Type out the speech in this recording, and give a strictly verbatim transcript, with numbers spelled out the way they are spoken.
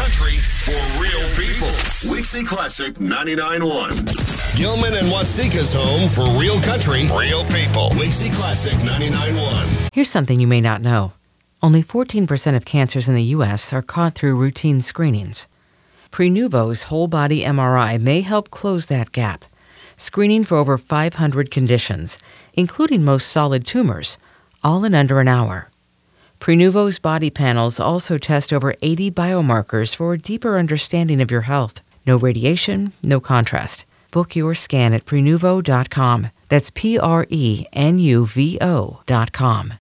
country for real people. Wixie Classic ninety-nine point one. Gilman and Watsika's home for real country, real people. Wixie Classic ninety-nine point one. Here's something you may not know. Only fourteen percent of cancers in the U S are caught through routine screenings. Prenuvo's whole-body M R I may help close that gap, screening for over five hundred conditions, including most solid tumors, all in under an hour. Prenuvo's body panels also test over eighty biomarkers for a deeper understanding of your health. No radiation, no contrast. Book your scan at prenuvo dot com. That's P R E N U V O dot com.